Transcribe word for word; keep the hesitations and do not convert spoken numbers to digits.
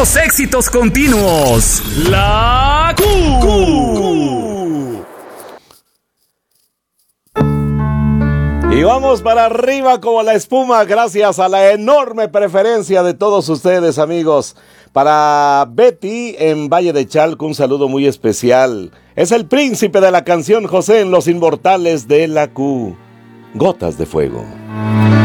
Los éxitos continuos. La Q. Q. Y vamos para arriba como la espuma, gracias a la enorme preferencia de todos ustedes, amigos. Para Betty en Valle de Chalco, un saludo muy especial. Es el príncipe de la canción José en Los Inmortales de la Q. Gotas de Fuego.